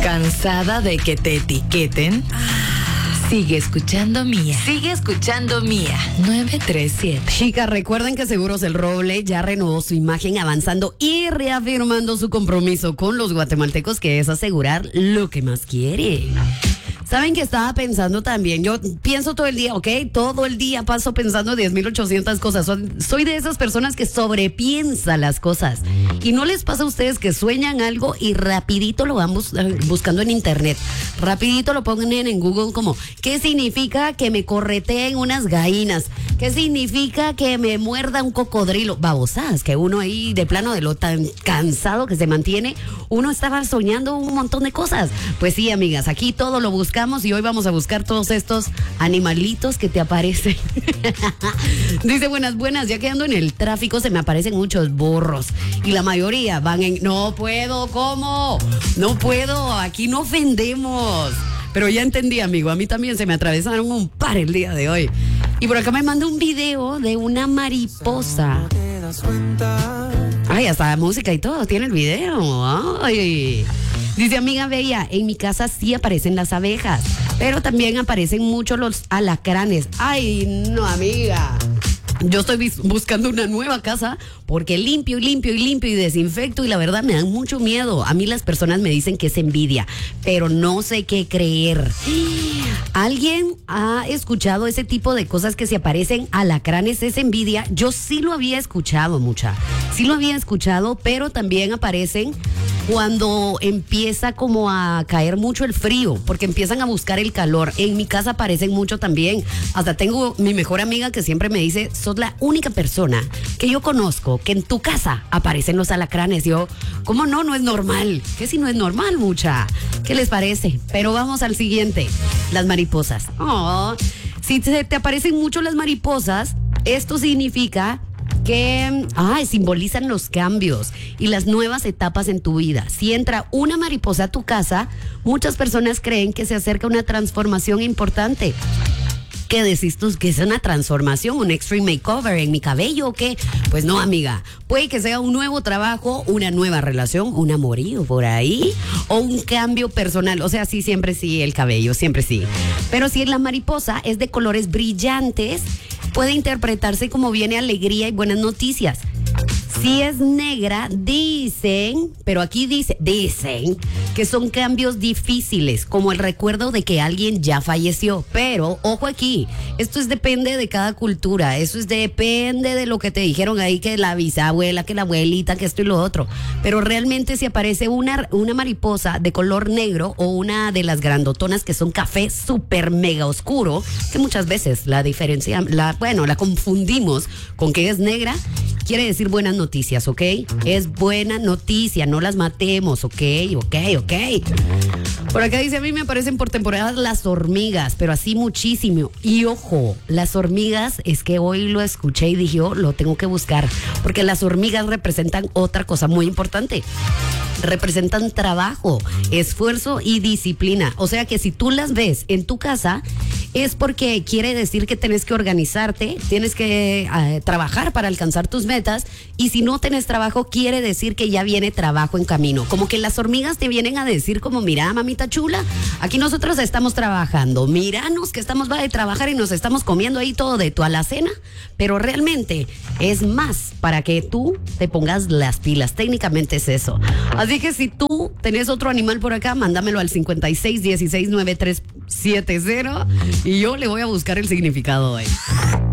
¿Cansada de que te etiqueten? Sigue escuchando Mía. 937. Chicas, recuerden que Seguros El Roble ya renovó su imagen avanzando y reafirmando su compromiso con los guatemaltecos, que es asegurar lo que más quiere. ¿Saben que estaba pensando también? Yo pienso todo el día, ¿ok? Todo el día paso pensando 10,800 cosas. Soy de esas personas que sobrepiensa las cosas. ¿Y no les pasa a ustedes que sueñan algo y rapidito lo van buscando en internet? Rapidito lo ponen en Google como, ¿qué significa que me correteen unas gallinas? ¿Qué significa que me muerda un cocodrilo? Babosadas, que uno ahí de plano de lo tan cansado que se mantiene, uno estaba soñando un montón de cosas. Pues sí, amigas, aquí todo lo buscamos y hoy vamos a buscar todos estos animalitos que te aparecen. Dice, buenas, ya que ando en el tráfico se me aparecen muchos burros y la mayoría van en, no puedo, ¿cómo? No puedo, aquí no ofendemos. Pero ya entendí, amigo, a mí también se me atravesaron un par el día de hoy. Y por acá me manda un video de una mariposa. Ay, hasta la música y todo, tiene el video. Ay. Dice, amiga bella, en mi casa sí aparecen las abejas, pero también aparecen mucho los alacranes. Ay, no, amiga. Yo estoy buscando una nueva casa porque limpio y desinfecto y la verdad me dan mucho miedo. A mí las personas me dicen que es envidia, pero no sé qué creer. ¿Alguien ha escuchado ese tipo de cosas que se aparecen alacranes? ¿Es envidia? Yo sí lo había escuchado, sí lo había escuchado, pero también aparecen cuando empieza como a caer mucho el frío, porque empiezan a buscar el calor. En mi casa aparecen mucho también. Hasta tengo mi mejor amiga que siempre me dice, sos la única persona que yo conozco que en tu casa aparecen los alacranes. Yo, ¿cómo no? No es normal. ¿Qué si no es normal, mucha? ¿Qué les parece? Pero vamos al siguiente. Las mariposas. Oh, si te aparecen mucho las mariposas, esto significa que simbolizan los cambios y las nuevas etapas en tu vida. Si entra una mariposa a tu casa, muchas personas creen que se acerca una transformación importante. ¿Qué decís tú? ¿Que es una transformación, un extreme makeover en mi cabello o qué? Pues no, amiga. Puede que sea un nuevo trabajo, una nueva relación, un amorío por ahí o un cambio personal. O sea, sí, siempre sí, el cabello, siempre sí. Pero si la mariposa es de colores brillantes, puede interpretarse como viene alegría y buenas noticias. Si es negra, dicen que son cambios difíciles, como el recuerdo de que alguien ya falleció. Pero, ojo aquí, depende de cada cultura, depende de lo que te dijeron ahí, que la bisabuela, que la abuelita, que esto y lo otro. Pero realmente si aparece una mariposa de color negro o una de las grandotonas que son café súper mega oscuro, que muchas veces la confundimos con que es negra, quiere decir buenas noticias, ¿ok? Es buena noticia, no las matemos, ¿ok? Por acá dice, a mí me aparecen por temporadas las hormigas, pero así muchísimo. Y ojo, las hormigas, es que hoy lo escuché y dije, lo tengo que buscar, porque las hormigas representan otra cosa muy importante. Representan trabajo, esfuerzo y disciplina. O sea que si tú las ves en tu casa, es porque quiere decir que tienes que organizarte, tienes que trabajar para alcanzar tus metas, y si no tienes trabajo, quiere decir que ya viene trabajo en camino. Como que las hormigas te vienen a decir como, mira, mamita chula, aquí nosotros estamos trabajando, míranos que estamos de trabajar y nos estamos comiendo ahí todo de tu alacena, pero realmente es más para que tú te pongas las pilas. Técnicamente es eso. Así que si tú tenés otro animal por acá, mándamelo al 56169370 y yo le voy a buscar el significado hoy.